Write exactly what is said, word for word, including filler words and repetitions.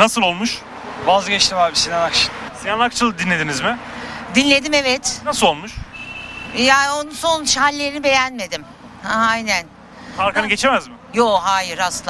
Nasıl olmuş? Vazgeçtim abi Sinan Akçıl. Sinan Akçıl'ı dinlediniz mi? Dinledim evet. Nasıl olmuş? Ya onun son hallerini beğenmedim. Ha, aynen. Tarkan'ı geçemez mi? Yo hayır asla.